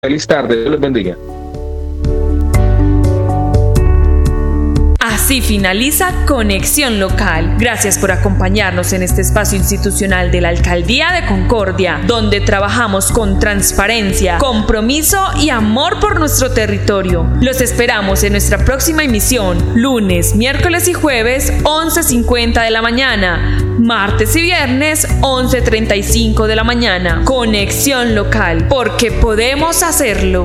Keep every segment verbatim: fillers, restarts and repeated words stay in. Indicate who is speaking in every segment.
Speaker 1: Feliz tarde, Dios les bendiga.
Speaker 2: Así finaliza Conexión Local. Gracias por acompañarnos en este espacio institucional de la Alcaldía de Concordia, donde trabajamos con transparencia, compromiso y amor por nuestro territorio. Los esperamos en nuestra próxima emisión, lunes, miércoles y jueves, once cincuenta de la mañana, martes y viernes, once treinta y cinco de la mañana. Conexión Local, porque podemos hacerlo.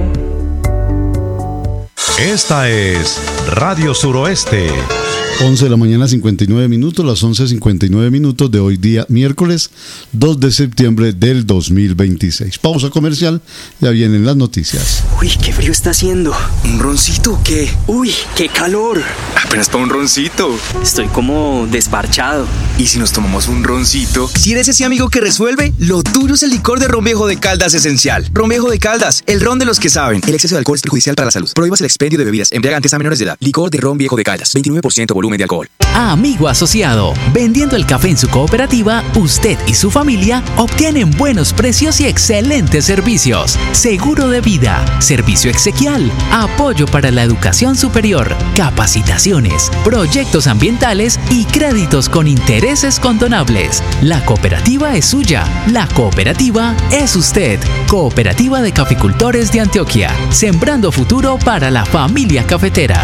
Speaker 3: Esta es Radio Suroeste.
Speaker 4: once de la mañana, cincuenta y nueve minutos, las once cincuenta y nueve minutos de hoy día, miércoles dos de septiembre del dos mil veintiséis. Pausa comercial, ya vienen las noticias.
Speaker 5: Uy, qué frío está haciendo. ¿Un roncito o qué? Uy, qué calor.
Speaker 6: Apenas para un roncito.
Speaker 5: Estoy como desparchado.
Speaker 6: ¿Y si nos tomamos un roncito?
Speaker 7: Si eres ese amigo que resuelve, lo tuyo es el licor de Ron Viejo de Caldas Esencial. Ron Viejo de Caldas, el ron de los que saben. El exceso de alcohol es perjudicial para la salud. Prohíbas el expendio de bebidas embriagantes a menores de edad. Licor de Ron Viejo de Caldas, veintinueve por ciento volumen de alcohol.
Speaker 8: Amigo asociado, vendiendo el café en su cooperativa, usted y su familia obtienen buenos precios y excelentes servicios. Seguro de vida, servicio exequial, apoyo para la educación superior, capacitaciones, proyectos ambientales y créditos con intereses condonables. La cooperativa es suya, la cooperativa es usted. Cooperativa de Caficultores de Antioquia, sembrando futuro para la familia cafetera.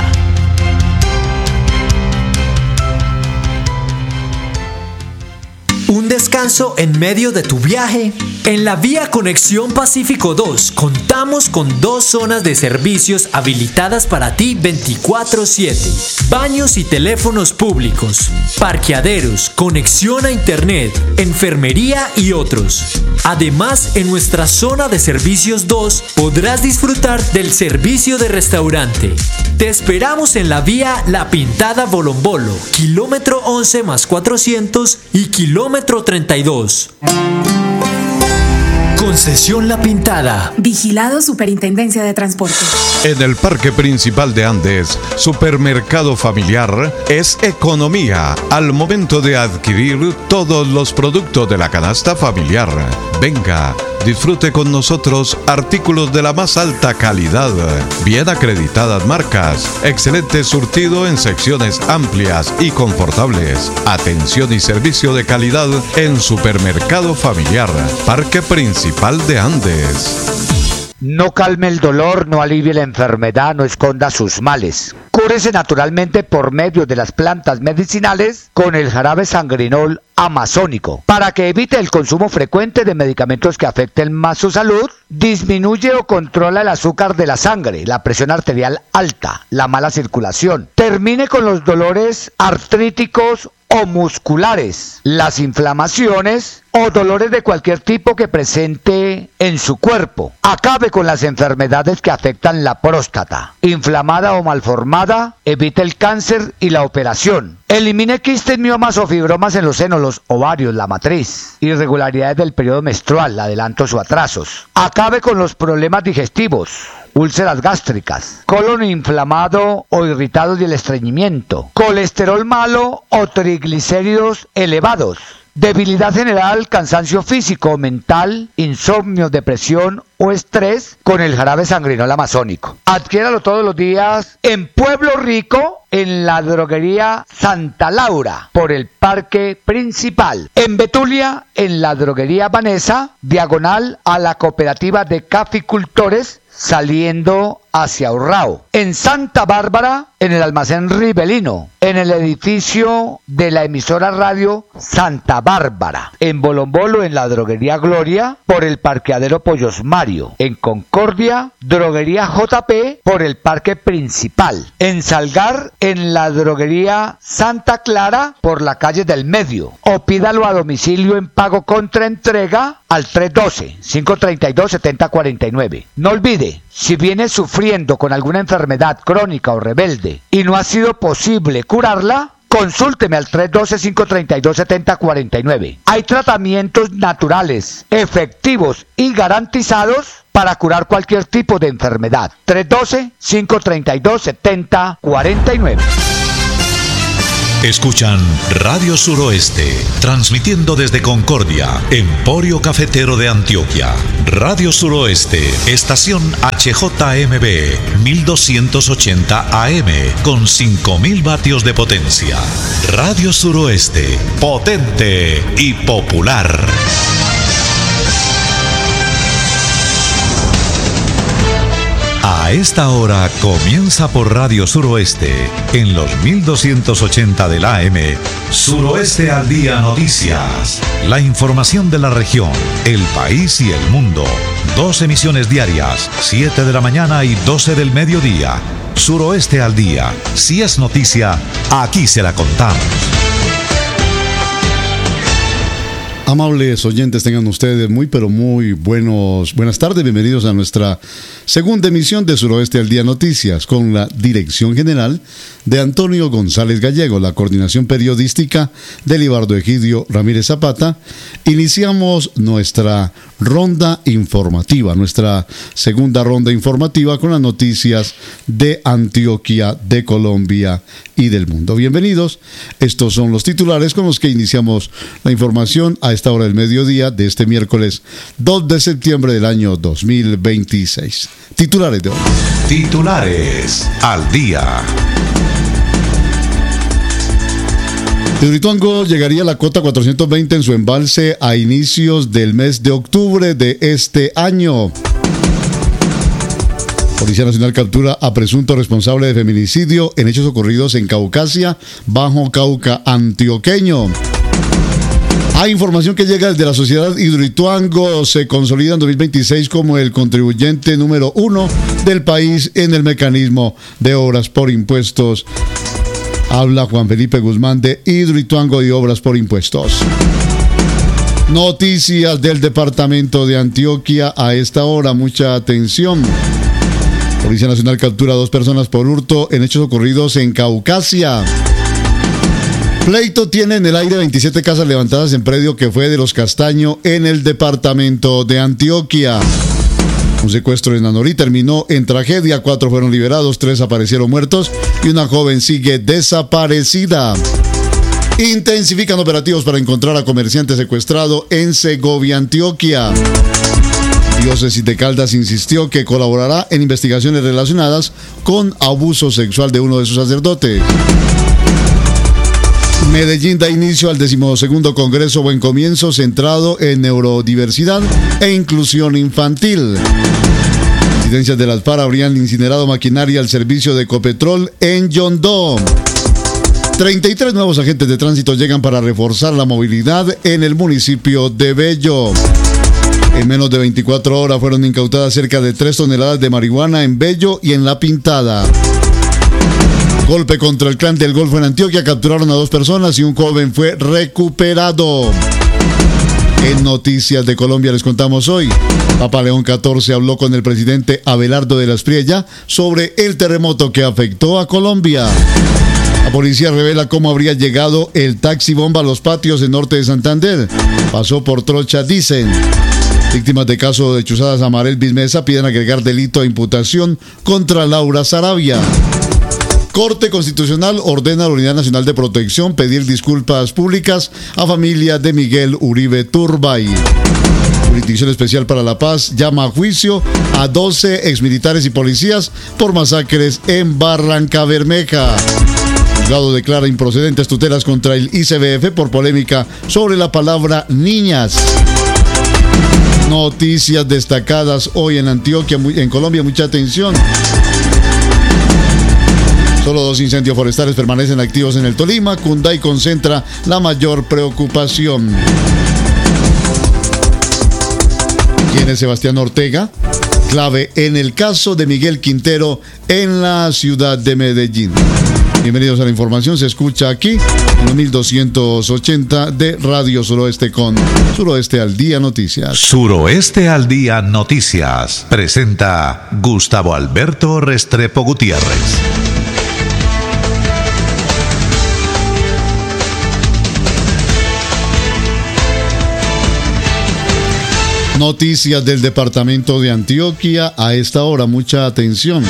Speaker 9: Un descanso en medio de tu viaje. En la Vía Conexión Pacífico dos contamos con dos zonas de servicios habilitadas para ti veinticuatro siete. Baños y teléfonos públicos, parqueaderos, conexión a internet, enfermería y otros. Además, en nuestra zona de servicios dos podrás disfrutar del servicio de restaurante. Te esperamos en la vía La Pintada Bolombolo, kilómetro once más cuatrocientos y kilómetro treinta y dos. Concesión La Pintada.
Speaker 10: Vigilado Superintendencia de Transporte.
Speaker 3: En el Parque Principal de Andes, Supermercado Familiar es economía al momento de adquirir todos los productos de la canasta familiar. Venga, disfrute con nosotros artículos de la más alta calidad, bien acreditadas marcas, excelente surtido en secciones amplias y confortables, atención y servicio de calidad en Supermercado Familiar, Parque Principal de Andes.
Speaker 11: No calme el dolor, no alivie la enfermedad, no esconda sus males. Cúrese naturalmente por medio de las plantas medicinales con el jarabe sangrinol amazónico. Para que evite el consumo frecuente de medicamentos que afecten más su salud, disminuye o controla el azúcar de la sangre, la presión arterial alta, la mala circulación. Termine con los dolores artríticos o musculares, las inflamaciones o dolores de cualquier tipo que presente en su cuerpo. Acabe con las enfermedades que afectan la próstata. Inflamada o malformada, evite el cáncer y la operación. Elimine quistes, miomas o fibromas en los senos, los ovarios, la matriz. Irregularidades del periodo menstrual, adelantos o atrasos. Acabe con los problemas digestivos. Úlceras gástricas, colon inflamado o irritado y el estreñimiento, colesterol malo o triglicéridos elevados, debilidad general, cansancio físico o mental, insomnio, depresión o estrés con el jarabe sangrinol amazónico. Adquiéralo todos los días en Pueblo Rico, en la droguería Santa Laura, por el Parque Principal. En Betulia, en la droguería Vanessa, diagonal a la cooperativa de caficultores, saliendo hacia Urrao. En Santa Bárbara, en el almacén Rivelino. En el edificio de la emisora radio Santa Bárbara. En Bolombolo, en la droguería Gloria, por el parqueadero Pollos Mario. En Concordia, droguería J P, por el Parque Principal. En Salgar, en la droguería Santa Clara, por la calle del Medio. O pídalo a domicilio en pago contra entrega al tres uno dos, cinco tres dos, siete cero cuatro nueve. No olvide, si viene sufriendo con alguna enfermedad crónica o rebelde y no ha sido posible curarla, consúlteme al tres uno dos, cinco tres dos, siete cero cuatro nueve. Hay tratamientos naturales, efectivos y garantizados para curar cualquier tipo de enfermedad. tres uno dos, cinco tres dos, siete cero cuatro nueve.
Speaker 1: Escuchan Radio Suroeste, transmitiendo desde Concordia, Emporio Cafetero de Antioquia. Radio Suroeste, estación H J M B, mil doscientos ochenta A M, con cinco mil vatios de potencia. Radio Suroeste, potente y popular. A esta hora comienza por Radio Suroeste, en los mil doscientos ochenta del A M, Suroeste al Día Noticias. La información de la región, el país y el mundo. Dos emisiones diarias, siete de la mañana y doce del mediodía. Suroeste al Día. Si es noticia, aquí se la contamos.
Speaker 4: Amables oyentes, tengan ustedes muy pero muy buenos, buenas tardes, bienvenidos a nuestra segunda emisión de Suroeste al Día Noticias, con la dirección general de Antonio González Gallego, la coordinación periodística de Libardo Egidio Ramírez Zapata. Iniciamos nuestra ronda informativa, nuestra segunda ronda informativa con las noticias de Antioquia, de Colombia y del mundo. Bienvenidos, estos son los titulares con los que iniciamos la información a esta hora del mediodía de este miércoles dos de septiembre del año dos mil veintiséis. Titulares de hoy.
Speaker 1: Titulares al día.
Speaker 4: Hidroituango llegaría a la cota cuatrocientos veinte en su embalse a inicios del mes de octubre de este año. Policía Nacional captura a presunto responsable de feminicidio en hechos ocurridos en Caucasia, Bajo Cauca antioqueño. Hay información que llega desde la sociedad Hidroituango. Se consolida en dos mil veintiséis como el contribuyente número uno del país en el mecanismo de obras por impuestos. Habla Juan Felipe Guzmán de Hidroituango y obras por impuestos. Noticias del departamento de Antioquia a esta hora. Mucha atención. Policía Nacional captura a dos personas por hurto en hechos ocurridos en Caucasia. Pleito tiene en el aire veintisiete casas levantadas en predio que fue de los Castaño en el departamento de Antioquia. Un secuestro en Anorí terminó en tragedia. Cuatro fueron liberados, tres aparecieron muertos y una joven sigue desaparecida. Intensifican operativos para encontrar a comerciante secuestrado en Segovia, Antioquia. Diócesis de Caldas insistió que colaborará en investigaciones relacionadas con abuso sexual de uno de sus sacerdotes. Medellín da inicio al decimosegundo Congreso Buen Comienzo, centrado en neurodiversidad e inclusión infantil. Disidencias de las FARC habrían incinerado maquinaria al servicio de Ecopetrol en Yondó. treinta y tres nuevos agentes de tránsito llegan para reforzar la movilidad en el municipio de Bello. En menos de veinticuatro horas fueron incautadas cerca de tres toneladas de marihuana en Bello y en La Pintada. Golpe contra el clan del Golfo en Antioquia. Capturaron a dos personas y un joven fue recuperado. En Noticias de Colombia les contamos hoy. Papa León catorce habló con el presidente Abelardo de la Espriella sobre el terremoto que afectó a Colombia. La policía revela cómo habría llegado el taxi bomba a los patios en norte de Santander. Pasó por trocha, dicen. Víctimas de caso de chuzadas a Marel Bismesa piden agregar delito a imputación contra Laura Sarabia. Corte Constitucional ordena a la Unidad Nacional de Protección pedir disculpas públicas a familia de Miguel Uribe Turbay. Jurisdicción Especial para la Paz llama a juicio a doce exmilitares y policías por masacres en Barrancabermeja. El juzgado declara improcedentes tutelas contra el I C B F por polémica sobre la palabra niñas. Noticias destacadas hoy en Antioquia, en Colombia, mucha atención. Solo dos incendios forestales permanecen activos en el Tolima. Cunday concentra la mayor preocupación. ¿Quién es Sebastián Ortega? Clave en el caso de Miguel Quintero en la ciudad de Medellín. Bienvenidos a la información, se escucha aquí en los mil doscientos ochenta de Radio Suroeste con Suroeste al Día Noticias.
Speaker 1: Suroeste al Día Noticias presenta Gustavo Alberto Restrepo Gutiérrez.
Speaker 4: Noticias del departamento de Antioquia a esta hora, mucha atención.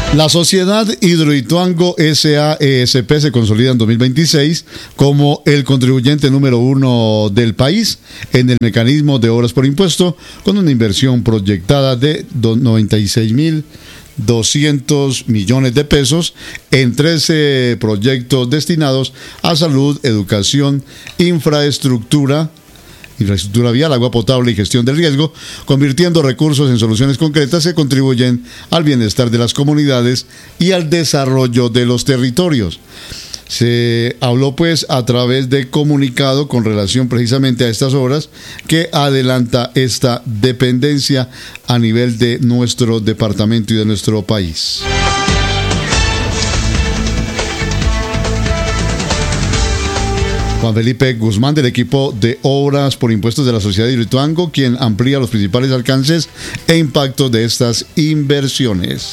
Speaker 4: La Sociedad Hidroituango S A E S P se consolida en dos mil veintiséis como el contribuyente número uno del país en el mecanismo de obras por impuesto, con una inversión proyectada de noventa y seis mil doscientos millones de pesos en trece proyectos destinados a salud, educación, infraestructura, infraestructura vial, agua potable y gestión del riesgo, convirtiendo recursos en soluciones concretas que contribuyen al bienestar de las comunidades y al desarrollo de los territorios. Se habló pues a través de comunicado con relación precisamente a estas obras que adelanta esta dependencia a nivel de nuestro departamento y de nuestro país. Juan Felipe Guzmán, del equipo de obras por impuestos de la Sociedad Hidroituango, quien amplía los principales alcances e impactos de estas inversiones.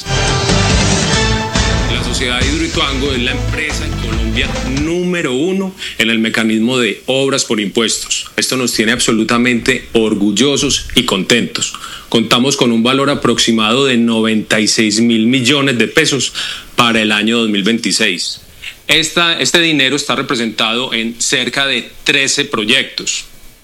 Speaker 12: La Sociedad Hidroituango es la empresa en Colombia número uno en el mecanismo de obras por impuestos. Esto nos tiene absolutamente orgullosos y contentos. Contamos con un valor aproximado de noventa y seis mil millones de pesos para el año dos mil veintiséis. Esta, este dinero está representado en cerca de trece proyectos,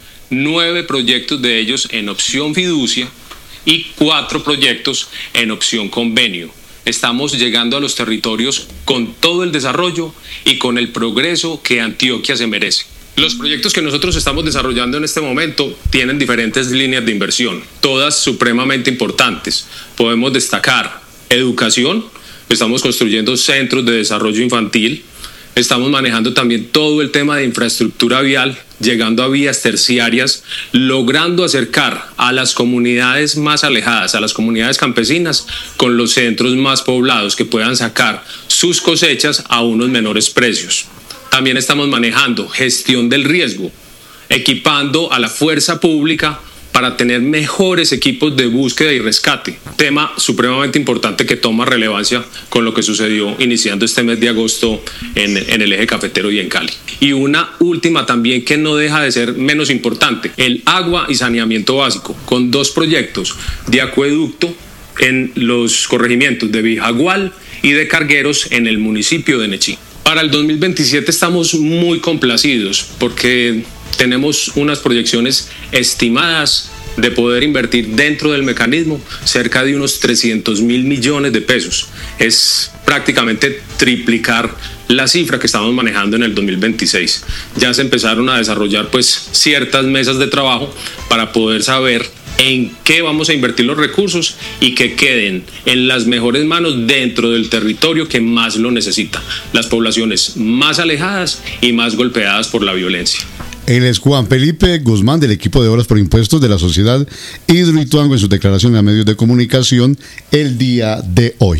Speaker 12: nueve proyectos de ellos en opción fiducia y cuatro proyectos en opción convenio. Estamos llegando a los territorios con todo el desarrollo y con el progreso que Antioquia se merece. Los proyectos que nosotros estamos desarrollando en este momento tienen diferentes líneas de inversión, todas supremamente importantes. Podemos destacar educación, estamos construyendo centros de desarrollo infantil, estamos manejando también todo el tema de infraestructura vial, llegando a vías terciarias, logrando acercar a las comunidades más alejadas, a las comunidades campesinas, con los centros más poblados que puedan sacar sus cosechas a unos menores precios. También estamos manejando gestión del riesgo, equipando a la fuerza pública para tener mejores equipos de búsqueda y rescate, tema supremamente importante que toma relevancia con lo que sucedió iniciando este mes de agosto en, en el eje cafetero y en Cali. Y una última también que no deja de ser menos importante, el agua y saneamiento básico, con dos proyectos de acueducto en los corregimientos de Vijagual y de Cargueros en el municipio de Nechí. Para el dos mil veintisiete estamos muy complacidos porque tenemos unas proyecciones estimadas de poder invertir dentro del mecanismo cerca de unos trescientos mil millones de pesos. Es prácticamente triplicar la cifra que estamos manejando en el dos mil veintiséis. Ya se empezaron a desarrollar pues ciertas mesas de trabajo para poder saber en qué vamos a invertir los recursos y que queden en las mejores manos dentro del territorio que más lo necesita, las poblaciones más alejadas y más golpeadas por la violencia.
Speaker 4: Él es Juan Felipe Guzmán, del equipo de obras por impuestos de la Sociedad Hidroituango, en su declaración a medios de comunicación el día de hoy.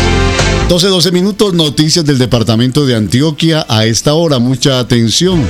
Speaker 4: doce, doce minutos, noticias del departamento de Antioquia a esta hora. Mucha atención.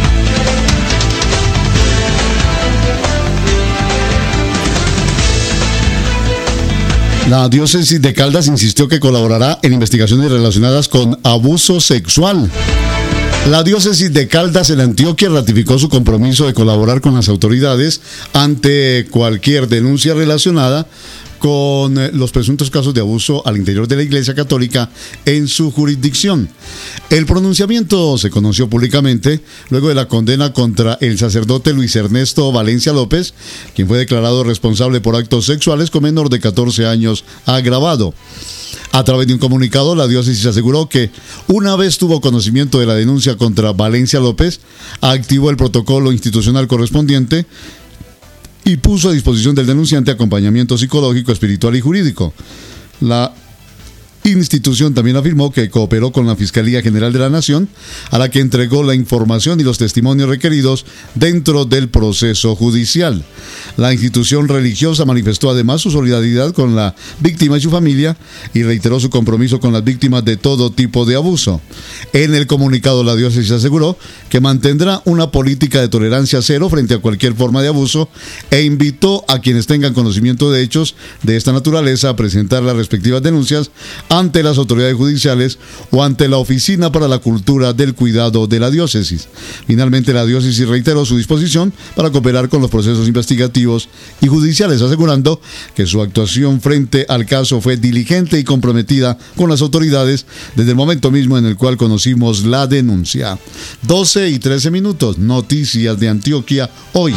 Speaker 4: La diócesis de Caldas insistió que colaborará en investigaciones relacionadas con abuso sexual. La diócesis de Caldas en Antioquia ratificó su compromiso de colaborar con las autoridades ante cualquier denuncia relacionada con los presuntos casos de abuso al interior de la Iglesia Católica en su jurisdicción. El pronunciamiento se conoció públicamente luego de la condena contra el sacerdote Luis Ernesto Valencia López, quien fue declarado responsable por actos sexuales con menor de catorce años agravado. A través de un comunicado, la diócesis aseguró que una vez tuvo conocimiento de la denuncia contra Valencia López, activó el protocolo institucional correspondiente y puso a disposición del denunciante acompañamiento psicológico, espiritual y jurídico. La institución también afirmó que cooperó con la Fiscalía General de la Nación, a la que entregó la información y los testimonios requeridos dentro del proceso judicial. La institución religiosa manifestó además su solidaridad con la víctima y su familia y reiteró su compromiso con las víctimas de todo tipo de abuso. En el comunicado, la diócesis aseguró que mantendrá una política de tolerancia cero frente a cualquier forma de abuso e invitó a quienes tengan conocimiento de hechos de esta naturaleza a presentar las respectivas denuncias a ante las autoridades judiciales o ante la Oficina para la Cultura del Cuidado de la Diócesis. Finalmente, la diócesis reiteró su disposición para cooperar con los procesos investigativos y judiciales, asegurando que su actuación frente al caso fue diligente y comprometida con las autoridades desde el momento mismo en el cual conocimos la denuncia. doce y trece minutos, noticias de Antioquia hoy.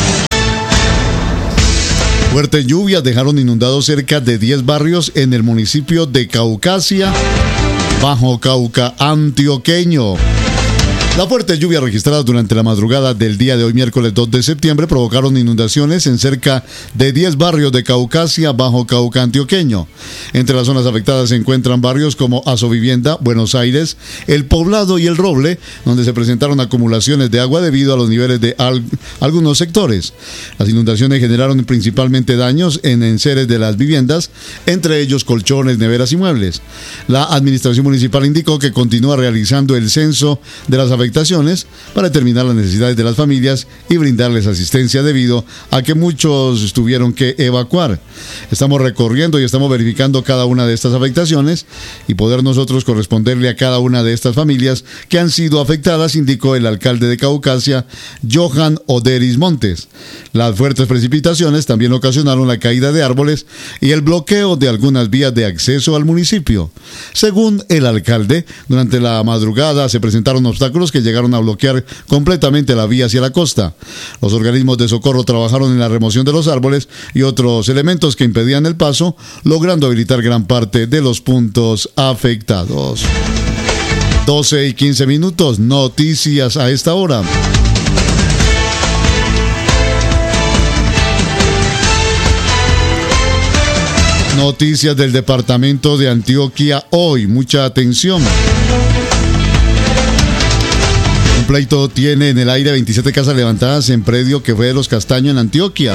Speaker 4: Fuertes lluvias dejaron inundados cerca de diez barrios en el municipio de Caucasia, Bajo Cauca antioqueño. Las fuertes lluvias registradas durante la madrugada del día de hoy, miércoles dos de septiembre, provocaron inundaciones en cerca de diez barrios de Caucasia, Bajo Cauca antioqueño. Entre las zonas afectadas se encuentran barrios como Asovivienda, Buenos Aires, El Poblado y El Roble, donde se presentaron acumulaciones de agua debido a los niveles de al- algunos sectores. Las inundaciones generaron principalmente daños en enseres de las viviendas, entre ellos colchones, neveras y muebles. La administración municipal indicó que continúa realizando el censo de las afectaciones para determinar las necesidades de las familias y brindarles asistencia debido a que muchos tuvieron que evacuar. Estamos recorriendo y estamos verificando cada una de estas afectaciones y poder nosotros corresponderle a cada una de estas familias que han sido afectadas, indicó el alcalde de Caucasia, Johan Oderis Montes. Las fuertes precipitaciones también ocasionaron la caída de árboles y el bloqueo de algunas vías de acceso al municipio. Según el alcalde, durante la madrugada se presentaron obstáculos que llegaron a bloquear completamente la vía hacia la costa. Los organismos de socorro trabajaron en la remoción de los árboles y otros elementos que impedían el paso, logrando habilitar gran parte de los puntos afectados. doce y quince minutos, noticias a esta hora. Noticias del departamento de Antioquia hoy, mucha atención. Un pleito tiene en el aire veintisiete casas levantadas en predio que fue de los Castaño en Antioquia.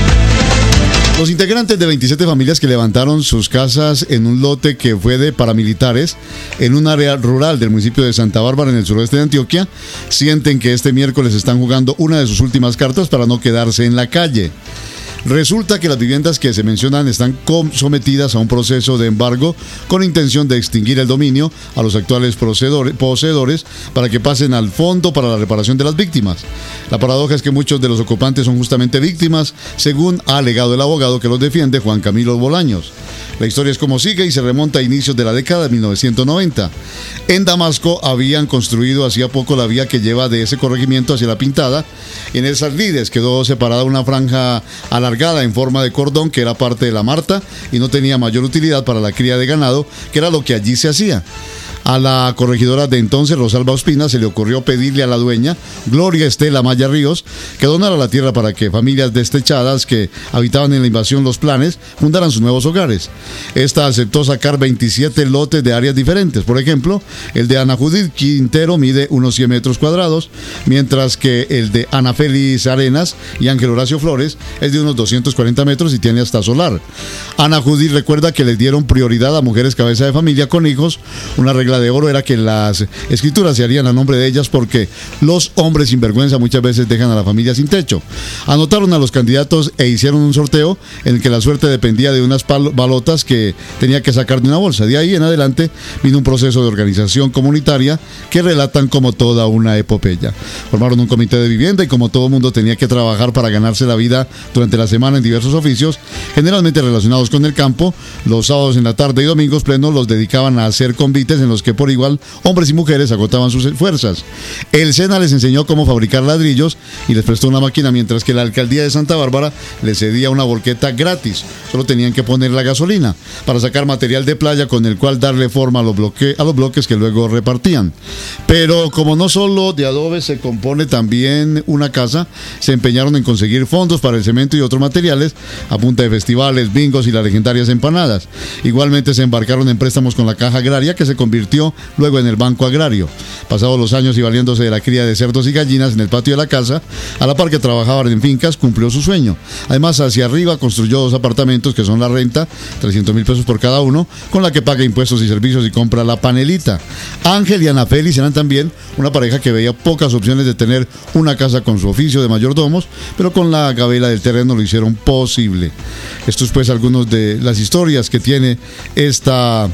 Speaker 4: Los integrantes de veintisiete familias que levantaron sus casas en un lote que fue de paramilitares en un área rural del municipio de Santa Bárbara en el suroeste de Antioquia sienten que este miércoles están jugando una de sus últimas cartas para no quedarse en la calle. Resulta que las viviendas que se mencionan están sometidas a un proceso de embargo con intención de extinguir el dominio a los actuales poseedores para que pasen al fondo para la reparación de las víctimas. La paradoja es que muchos de los ocupantes son justamente víctimas, según ha alegado el abogado que los defiende, Juan Camilo Bolaños. La historia es como sigue y se remonta a inicios de la década de mil novecientos noventa. En Damasco habían construido hacía poco la vía que lleva de ese corregimiento hacia La Pintada. En esas lides quedó separada una franja alargada en forma de cordón que era parte de la Marta y no tenía mayor utilidad para la cría de ganado, que era lo que allí se hacía. A la corregidora de entonces, Rosalba Ospina, se le ocurrió pedirle a la dueña, Gloria Estela Maya Ríos, que donara la tierra para que familias destechadas que habitaban en la invasión Los Planes fundaran sus nuevos hogares. Esta aceptó sacar veintisiete lotes de áreas diferentes. Por ejemplo, el de Ana Judith Quintero mide unos cien metros cuadrados, mientras que el de Ana Félix Arenas y Ángel Horacio Flores es de unos doscientos cuarenta metros y tiene hasta solar. Ana Judith recuerda que les dieron prioridad a mujeres cabeza de familia con hijos. Una regla de oro era que las escrituras se harían a nombre de ellas porque los hombres sinvergüenza muchas veces dejan a la familia sin techo. Anotaron a los candidatos e hicieron un sorteo en el que la suerte dependía de unas balotas que tenía que sacar de una bolsa. De ahí en adelante vino un proceso de organización comunitaria que relatan como toda una epopeya. Formaron un comité de vivienda y como todo mundo tenía que trabajar para ganarse la vida durante la semana en diversos oficios, generalmente relacionados con el campo, los sábados en la tarde y domingos plenos los dedicaban a hacer convites en los que por igual hombres y mujeres agotaban sus fuerzas. El SENA les enseñó cómo fabricar ladrillos y les prestó una máquina, mientras que la alcaldía de Santa Bárbara les cedía una volqueta gratis. Solo tenían que poner la gasolina para sacar material de playa con el cual darle forma a los, bloque- a los bloques que luego repartían. Pero como no solo de adobe se compone también una casa, se empeñaron en conseguir fondos para el cemento y otros materiales a punta de festivales, bingos y las legendarias empanadas. Igualmente se embarcaron en préstamos con la Caja Agraria, que se convirtió luego en el Banco Agrario. Pasados los años y valiéndose de la cría de cerdos y gallinas en el patio de la casa, a la par que trabajaban en fincas, cumplió su sueño. Además, hacia arriba construyó dos apartamentos que son la renta, trescientos mil pesos por cada uno, con la que paga impuestos y servicios y compra la panelita. Ángel y Ana Félix eran también una pareja que veía pocas opciones de tener una casa con su oficio de mayordomos, pero con la gabela del terreno lo hicieron posible. Estos pues algunos de las historias que tiene esta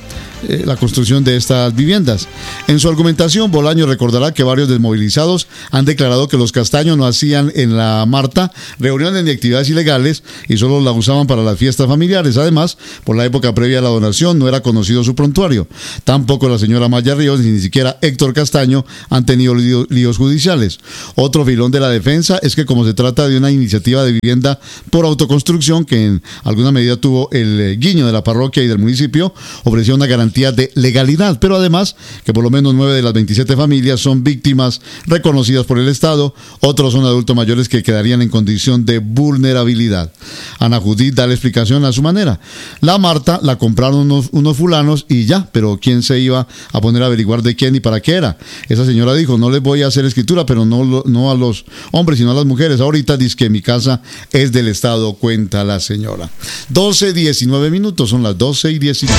Speaker 4: eh, la construcción de estas viviendas. En su argumentación, Bolaño recordará que varios desmovilizados han declarado que los Castaño no hacían en la Marta reuniones ni actividades ilegales y solo la usaban para las fiestas familiares. Además, por la época previa a la donación no era conocido su prontuario. Tampoco la señora Maya Ríos ni siquiera Héctor Castaño han tenido líos, líos judiciales. Otro filón de la defensa es que como se trata de una iniciativa de vivienda por autoconstrucción que en alguna medida tuvo el eh, guiño de la parroquia y del municipio, ofreció una garantía de legalidad, pero además que por lo menos nueve de las veintisiete familias son víctimas reconocidas por el Estado, otros son adultos mayores que quedarían en condición de vulnerabilidad. Ana Judith da la explicación a su manera. La Marta la compraron unos, unos fulanos y ya, pero ¿quién se iba a poner a averiguar de quién y para qué era? Esa señora dijo, no les voy a hacer escritura, pero no, no a los hombres, sino a las mujeres. Ahorita dice que mi casa es del Estado, cuenta la señora. doce, diecinueve minutos, son las doce y diecinueve.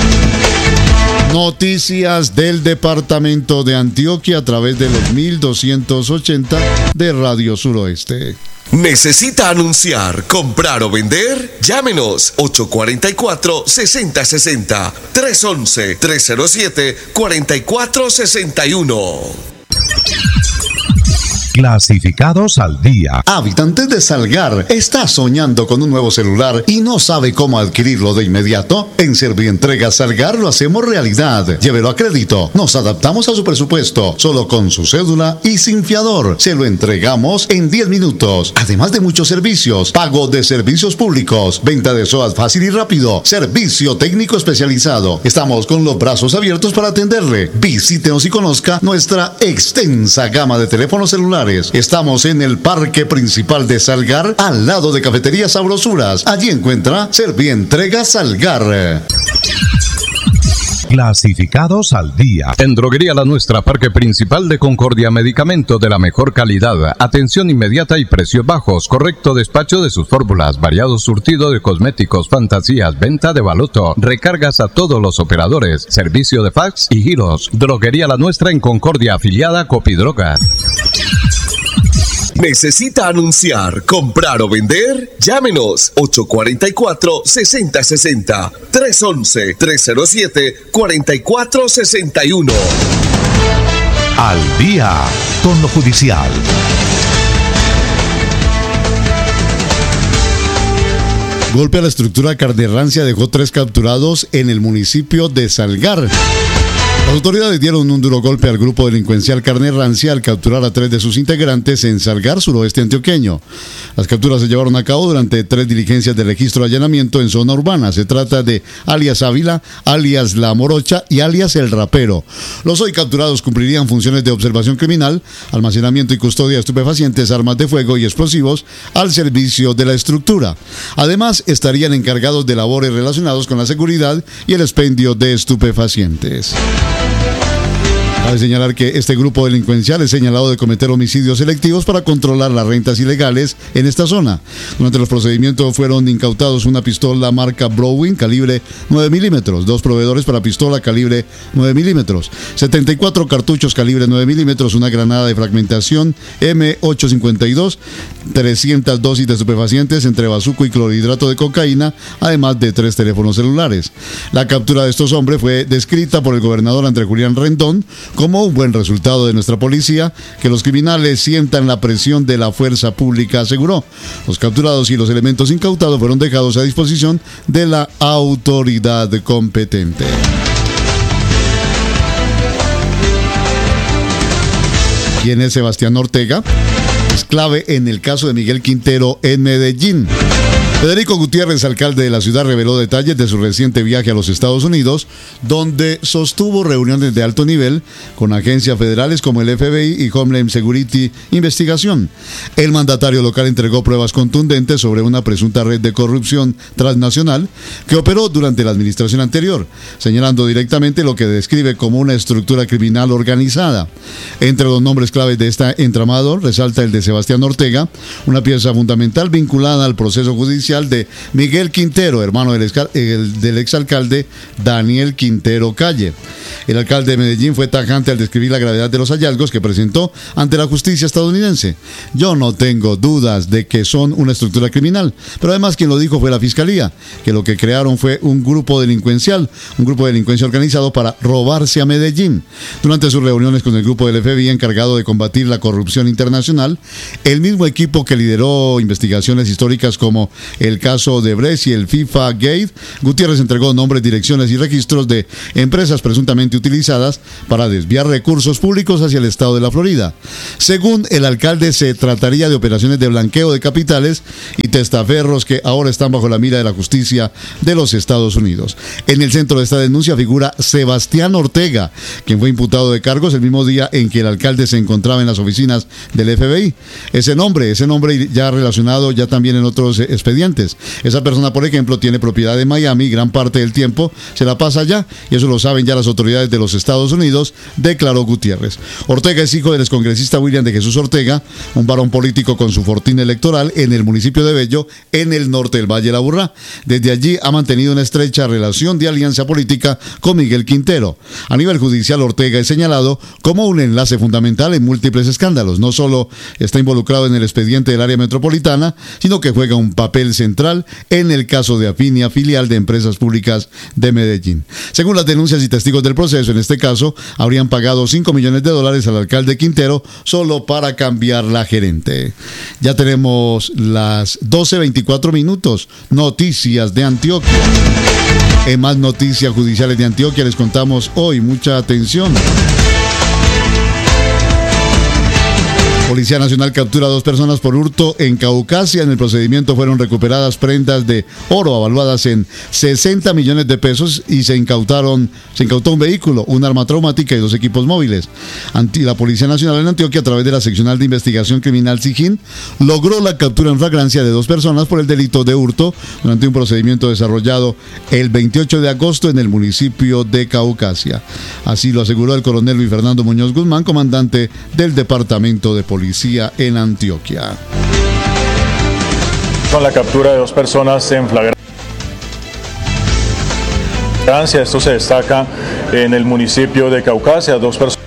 Speaker 4: Noticias del departamento de Antioquia a través de los mil doscientos ochenta de Radio Suroeste.
Speaker 13: ¿Necesita anunciar, comprar o vender? Llámenos ocho cuatro cuatro, seis cero seis cero, tres uno uno, tres cero siete, cuatro cuatro seis uno.
Speaker 1: Clasificados al día.
Speaker 4: Habitantes de Salgar, ¿está soñando con un nuevo celular y no sabe cómo adquirirlo de inmediato? En Servientrega Salgar lo hacemos realidad. Llévelo a crédito. Nos adaptamos a su presupuesto. Solo con su cédula y sin fiador. Se lo entregamos en diez minutos. Además de muchos servicios. Pago de servicios públicos. Venta de SOAT fácil y rápido. Servicio técnico especializado. Estamos con los brazos abiertos para atenderle. Visítenos y conozca nuestra extensa gama de teléfonos celulares. Estamos en el parque principal de Salgar, al lado de Cafetería Sabrosuras. Allí encuentra Servientrega Salgar.
Speaker 1: Clasificados al día.
Speaker 3: En Droguería La Nuestra, Parque Principal de Concordia, medicamento de la mejor calidad, atención inmediata y precios bajos, correcto despacho de sus fórmulas, variado surtido de cosméticos, fantasías, venta de baloto, recargas a todos los operadores, servicio de fax y giros. Droguería La Nuestra en Concordia, afiliada a Copidroga.
Speaker 13: ¿Necesita anunciar, comprar o vender? Llámenos ocho cuatro cuatro, seis cero seis cero, tres uno uno, tres cero siete, cuatro cuatro seis uno.
Speaker 1: Al día con lo judicial.
Speaker 4: Golpe a la estructura carnerrancia dejó tres capturados en el municipio de Salgar. Las autoridades dieron un duro golpe al grupo delincuencial Carne Rancia al capturar a tres de sus integrantes en Salgar, suroeste antioqueño. Las capturas se llevaron a cabo durante tres diligencias de registro de allanamiento en zona urbana. Se trata de alias Ávila, alias La Morocha y alias El Rapero. Los hoy capturados cumplirían funciones de observación criminal, almacenamiento y custodia de estupefacientes, armas de fuego y explosivos al servicio de la estructura. Además, estarían encargados de labores relacionados con la seguridad y el expendio de estupefacientes. Cabe señalar que este grupo delincuencial es señalado de cometer homicidios selectivos para controlar las rentas ilegales en esta zona. Durante los procedimientos fueron incautados una pistola marca Browning calibre nueve milímetros, dos proveedores para pistola calibre nueve milímetros, setenta y cuatro cartuchos calibre nueve milímetros, una granada de fragmentación eme ochocientos cincuenta y dos, trescientas dosis de estupefacientes entre bazuco y clorhidrato de cocaína, además de tres teléfonos celulares. La captura de estos hombres fue descrita por el gobernador Andrés Julián Rendón como un buen resultado de nuestra policía, que los criminales sientan la presión de la fuerza pública, aseguró. Los capturados y los elementos incautados fueron dejados a disposición de la autoridad competente. ¿Quién es Sebastián Ortega? Es clave en el caso de Miguel Quintero en Medellín. Federico Gutiérrez, alcalde de la ciudad, reveló detalles de su reciente viaje a los Estados Unidos, donde sostuvo reuniones de alto nivel con agencias federales como el F B I y Homeland Security Investigación. El mandatario local entregó pruebas contundentes sobre una presunta red de corrupción transnacional que operó durante la administración anterior, señalando directamente lo que describe como una estructura criminal organizada. Entre los nombres claves de este entramado resalta el de Sebastián Ortega, una pieza fundamental vinculada al proceso judicial presidencial de Miguel Quintero, hermano del, ex, el, del exalcalde Daniel Quintero Calle. El alcalde de Medellín fue tajante al describir la gravedad de los hallazgos que presentó ante la justicia estadounidense. Yo no tengo dudas de que son una estructura criminal, pero además quien lo dijo fue la fiscalía, que lo que crearon fue un grupo delincuencial, un grupo de delincuencia organizado para robarse a Medellín. Durante sus reuniones con el grupo del F B I encargado de combatir la corrupción internacional, el mismo equipo que lideró investigaciones históricas como el caso de Brecht y el FIFA Gate, Gutiérrez entregó nombres, direcciones y registros de empresas presuntamente utilizadas para desviar recursos públicos hacia el estado de la Florida. Según el alcalde, se trataría de operaciones de blanqueo de capitales y testaferros que ahora están bajo la mira de la justicia de los Estados Unidos. En el centro de esta denuncia figura Sebastián Ortega, quien fue imputado de cargos el mismo día en que el alcalde se encontraba en las oficinas del F B I. Ese nombre, ese nombre ya relacionado ya también en otros expedientes. Esa persona, por ejemplo, tiene propiedad en Miami, gran parte del tiempo se la pasa allá, y eso lo saben ya las autoridades de los Estados Unidos, declaró Gutiérrez. Ortega es hijo del excongresista William de Jesús Ortega, un varón político con su fortín electoral en el municipio de Bello, en el norte del Valle de la Aburrá. Desde allí ha mantenido una estrecha relación de alianza política con Miguel Quintero. A nivel judicial, Ortega es señalado como un enlace fundamental en múltiples escándalos. No solo está involucrado en el expediente del área metropolitana, sino que juega un papel central en el caso de Afinia, filial de Empresas Públicas de Medellín. Según las denuncias y testigos del proceso, en este caso, habrían pagado cinco millones de dólares al alcalde Quintero solo para cambiar la gerente. Ya tenemos las doce veinticuatro minutos. Noticias de Antioquia. En más noticias judiciales de Antioquia les contamos hoy. Mucha atención. Policía Nacional captura a dos personas por hurto en Caucasia. En el procedimiento fueron recuperadas prendas de oro avaluadas en sesenta millones de pesos y se incautaron, se incautó un vehículo, un arma traumática y dos equipos móviles. La Policía Nacional en Antioquia, a través de la Seccional de Investigación Criminal SIGIN, logró la captura en flagrancia de dos personas por el delito de hurto durante un procedimiento desarrollado el veintiocho de agosto en el municipio de Caucasia. Así lo aseguró el coronel Luis Fernando Muñoz Guzmán, comandante del Departamento de Policía en Antioquia.
Speaker 14: Con la captura de dos personas en flagrancia, esto se destaca en el municipio de Caucasia, dos personas